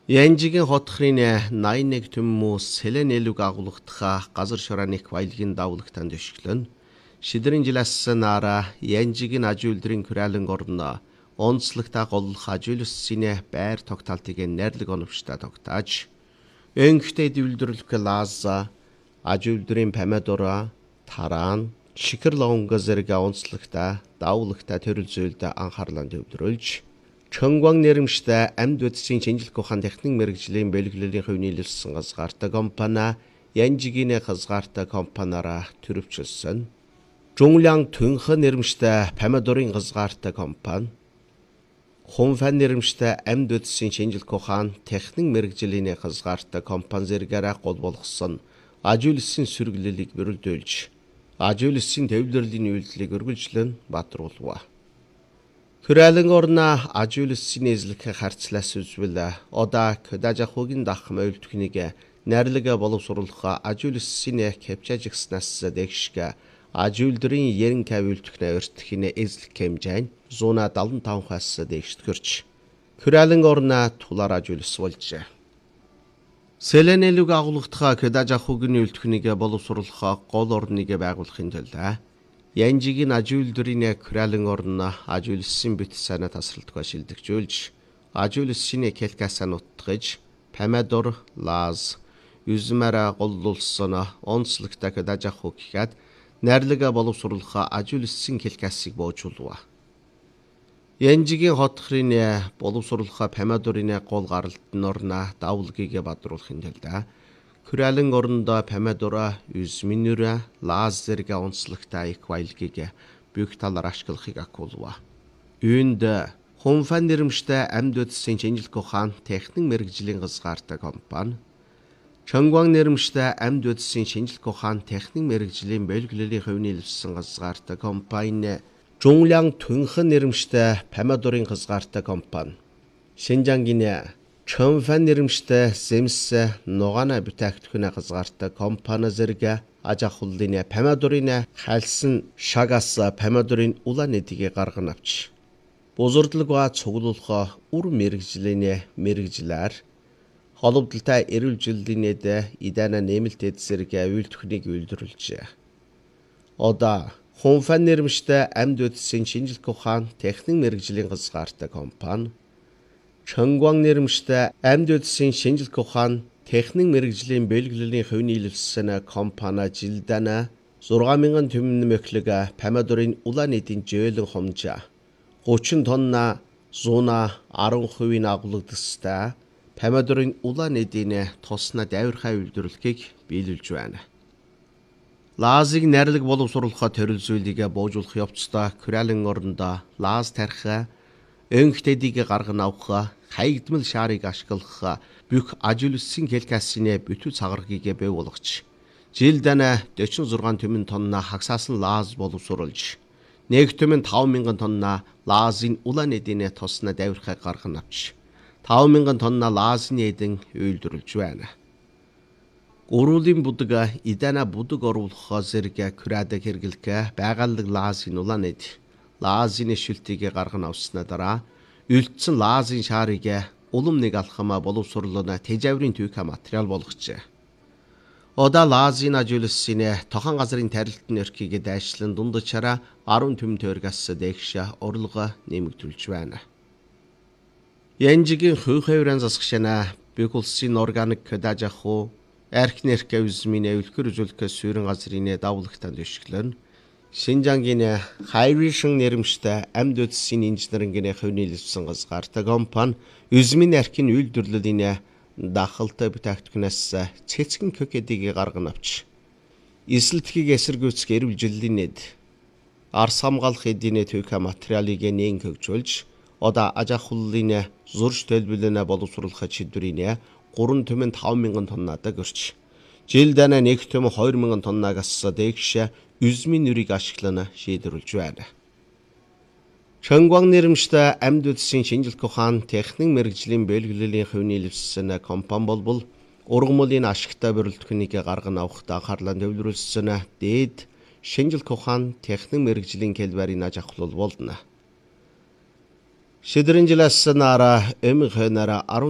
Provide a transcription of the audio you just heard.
Янжигийн хотхрын 81 төммөс Селенэлүг агуулгахдаа газар шорооник баялагын давлагтанд өшгөлөн. Шидрийн жилассанаараа Янжигийн ажуулдрын күрэлэн орно онцлогта голлох ажуулссын байр тогтоолтыг найрлаг оновчтой тогтоож өнгөтэй дэвлэрлэх лааза ажуулдрын помидора тараан шикэр лонго зэрэг онцлогта давлагта төрөл зүйлд анхаарлаа төвлөрүүлж Чонгван нэрмжтэй амьд үдсийн шинжилх ухаан техник мэрэгжлийн бэлгэллийн хувь нийлүүлсэн газгаартай компани Янжигийн газгаартай компаниараа төрөвчлсөн. Жунлян Түнхэн нэрмжтэй помидорын газгаартай компани Хунфан нэрмжтэй амьд үдсийн шинжилх ухаан техник мэрэгжлийн газгаартай компани зэрэгээрээ гол болгосон ажуулсан сүргэлэлийг бүрэлдүүлж ажуулсан төвлөрлийн үйлдэлийг үргэлжлэн баатруулва. Күрэлэн орна ажуулсан эзлэх харцлаас үзвэл одоо көдөжахугийн дахм ойлтхнийг найрлага боловсруулах ажуулсан кепчажигснаас дэгшгэ ажуулдрын ярин кавилтхнэ өртхний эзлэх хэмжээ 175-аас дэгштгэрч Күрэлэн орна тулаар ажуулсан болжээ. Селенэлүг агуулгахдаа көдөжахугийн үйлдэлхнийг боловсруулах гол орныг байгуулахын тулд Янжигийн ажуулдрын Күрэлэн орно ажуулсан бит санаа тасралтгүй шилдэгжүүлж ажуулсан келкасаа нутгаж помидор лаз üzмара голлулсан онцлогтой көдөжахуг гэхэд найрлага боловсруулах ажуулсан келкасыг боожуулва. Янжигийн хотхрын боловсруулах помидорын гол гаралт нь орно давлагыг бадруулахын тулд Күрэлэн орондоо помидора, üzминүрэ, лаз зэрэг онцлогтой их баялагийг бүх талаар ашиглахыг акуулва. Үүнд Хунфан нэрмжтэй амьд үдсийн шинжилх ухаан техник мэрэгжлийн газгаартай компани Чонгван нэрмжтэй амьд үдсийн шинжилх ухаан техник мэрэгжлийн бэлгэллийн хувь нийлүүлсэн газгаартай компани Жунлян Түнхэн нэрмжтэй помидорын газгаартай компани Шинжангийн Чонфан нэрмжтэй Сэмс нугаана бүтээгдэхүүн газгаартай компани зэрэг аж ахуйлын помидорын хальсан шагас помидорын улаан эдийг гарган авч бузардлаг ба цуглуулах үр мэрэгжлийн мэрэгжлэр холбогдлолтой эрүүл жилийн идана нэмэлтэд зэрэг үйлдвэрийг үйлдвэрлэжээ. Одоо Хунфан нэрмжтэй амьд үдсийн шинжилх ухаан техник мэрэгжлийн газгаартай компани Чонгван нэрмжтэй амьд үдсийн шинжилх ухаан техник мэрэгжлийн бэлгэллийн хувь нийлүүлсэн компани жилдана 6,000 төмөн мөклөг помидорын улаан эдийн жөөлөн хомжаа 30 тонна 110% агуулгадстай помидорын улаан эдийн тосноо дайвархай үйлдвэрлэхийг биелүүлж байна. Лазыг найрлаг боловсруулах төрөл зүйлийг боожуулах явцдаа Күрэлэн орондоо лаз тарих өнгөтэдийг гарган авах хаягдмал шаарыг ашиглах бүх ажуулсан келкасын бүтүү цагаргийг бий болгож жилдана 46 төмөн тонна хагсаасан лаз боловсруулж нэг төмөн 5,000 тонна лазын улаан эдийн тосноо дайвархай гарган авч 5,000 тонна лазны эдэн үйлдвэрлэж байна. Гурвуулын будаг идана будаг оруулах зэрэг Күрэлэг хэрэглэх байгалаг лазын улаан эд лазын шүлтгийг гарган авсны дараа үлдсэн лазын шаарыг улам нэг алхам боловсруулна тэжаврын түүх материал болгожээ. Одоо лазын ажуулсан тохон газрын тарилтын өрхийг дайшлан дундчаараа 10 төм тойргоос дэгш орлого нэмэгдүүлж байна. Янжигийн хүйхэврэн засгшана бүх улсын органик көдөжаху архинерк üzмийн өвлөхөр үзүүлэх суурин газрын давлагтанд өшгөлөн Шинжангийн Хайришн нэрмжтэй амьд үдсийн инженерингийн хувь нийлүүлсэн газгаартай компани üzмийн архины үйлдвэрлэлийн дахалтай бүтээгдэхүүнээс цэцгэн көкэдийг гарган авч эсэлтгийг эсэргүүцэх эрүүл жилийн арс хамгаалах эдийн түүх материалыг нээн хөгжүүлж одоо аж ахуйлын зурж төлөвлөнө боловсруулах чиглэлийн 3 төмөн 5,000 тоннад гөрч жилдана 1 төмөн 2,000 тоннагаас дэгш üzмийн нүрийг ашиглана шийдвэрлэж байна. Чонгван нэрмжтэй амьд үдсийн шинжилх ухаан техник мэрэгжлийн бэлгэллийн хувь нийлүүлсэн компани болбол ургамлын ашигтай бүрэлдэхүүнийг гарган авахд анхаарлаа төвлөрүүлсэн дээд шинжилх ухаан техник мэрэгжлийн хэлбэрийн аж ахуйл болно. Шидрийн жилээс нараа эмхэнара